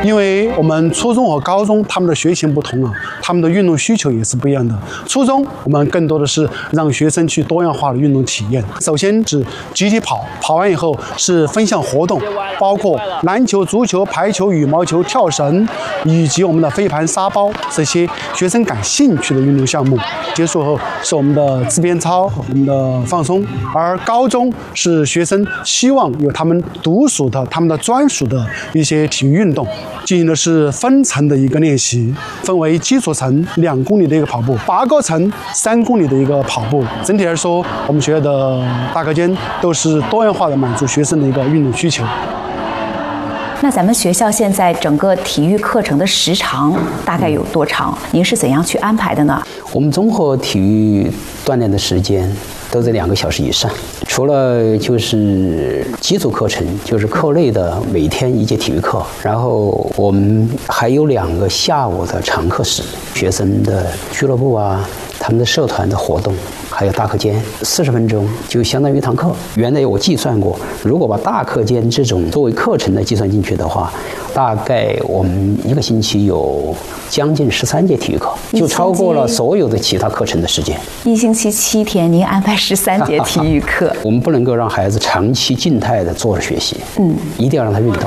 因为我们初中和高中他们的学型不同啊，他们的运动需求也是不一样的。初中我们更多的是让学生去多样化的运动体验。首先是集体跑，跑完以后是分项活动，包括篮球、足球、排球、羽毛球、跳绳，以及我们的飞盘、沙包这些学生感兴趣的运动项目。结束后是我们的自编操、我们的放松。而高中是学生希望有他们独属的、他们的专属的一些体育运动，进行的是分层的一个练习，分为基础层2公里的一个跑步，8个层3公里的一个跑步。整体来说，我们学校的大课间都是多样化的满足学生的一个运动需求。 那咱们学校现在整个体育课程的时长大概有多长？您是怎样去安排的呢？ 我们综合体育锻炼的时间都在2个小时以上，除了就是基础课程，就是课内的每天1节体育课，然后我们还有2个下午的常课时，学生的俱乐部啊，他们的社团的活动，还有大课间，40分钟就相当于1堂课。原来我计算过，如果把大课间这种作为课程的计算进去的话，大概我们1个星期有将近13节体育课，就超过了所有的其他课程的时间。 1星期7天，您安排13节体育课。 我们不能够让孩子长期静态的坐着学习，一定要让他运动。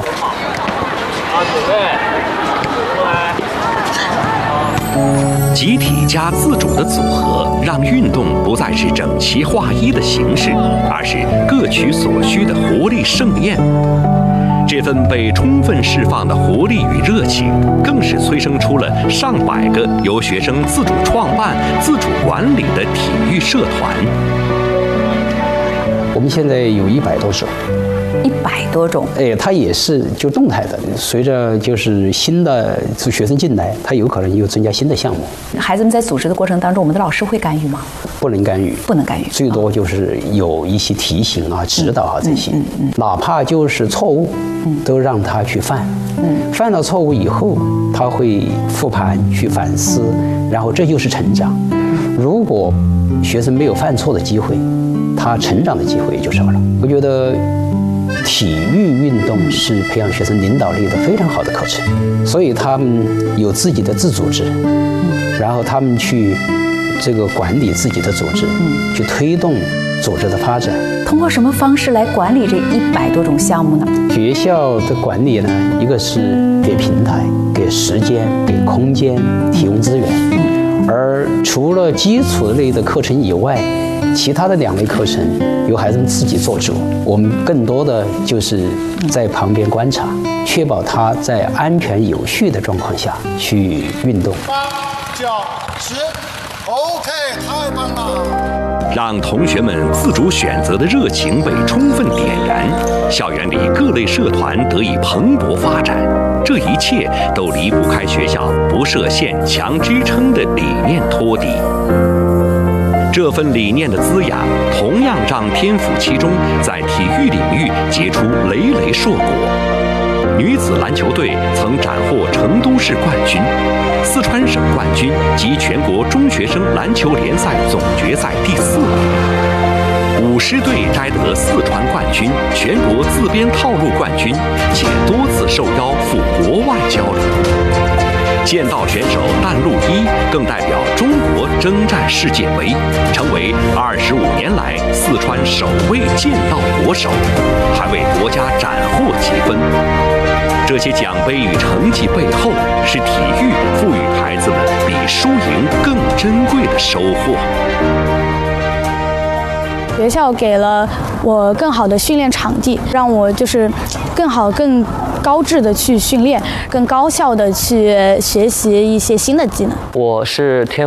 集体加自主的组合，让运动不再是整齐划一的形式，而是各取所需的活力盛宴。这份被充分释放的活力与热情，更是催生出了上百个由学生自主创办、自主管理的体育社团。 我们现在有100多种。 100多种， 它也是就动态的，随着就是新的学生进来，它有可能又增加新的项目。 孩子们在组织的过程当中，我们的老师会干预吗？ 不能干预， 不能干预， 最多就是有一些提醒啊、指导啊这些，哪怕就是错误，都让他去犯。犯了错误以后，他会复盘去反思，然后这就是成长。如果学生没有犯错的机会，他成长的机会也就少了。我觉得体育运动是培养学生领导力的非常好的课程，所以他们有自己的自组织，然后他们去这个管理自己的组织，去推动组织的发展。 通过什么方式来管理这100多种项目呢？ 学校的管理呢，一个是给平台、给时间、给空间提供资源，而除了基础类的课程以外，其他的2类课程由孩子们自己做主，我们更多的就是在旁边观察，确保他在安全有序的状况下去运动。 8、9、10 ，OK， 太棒了！ 让同学们自主选择的热情被充分点燃，校园里各类社团得以蓬勃发展，这一切都离不开学校不设限、强支撑的理念托底。这份理念的滋养，同样让天府其中在体育领域结出累累硕果。女子篮球队曾斩获成都市冠军、四川省冠军及全国中学生篮球联赛总决赛第4名。舞狮队摘得四川冠军、全国自编套路冠军，且多次受邀赴国外交流。剑道选手但路一更代表中国征战世界杯，成为25年来四川首位剑道国手，还为国家斩获几分。这些奖杯与成绩背后，是体育赋予孩子们比输赢更珍贵的收获。 学校给了我更好的训练场地，让我就是更好、更高质的去训练，更高效的去学习一些新的技能。 我是天